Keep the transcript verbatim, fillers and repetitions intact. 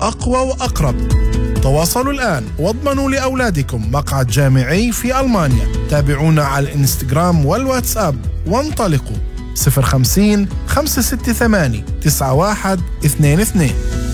أقوى وأقرب. تواصلوا الآن واضمنوا لأولادكم مقعد جامعي في ألمانيا. تابعونا على الإنستغرام والواتساب وانطلقوا. صفر خمسين خمسة ستة ثمانية تسعة واحد اثنين اثنين.